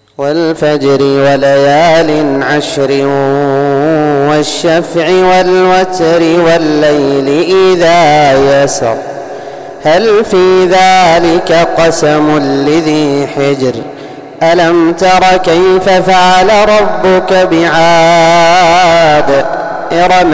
والفجر وليال عشر والشفع والوتر والليل إذا يسر هل في ذلك قسم لذي حجر ألم تر كيف فعل ربك بعاد إرم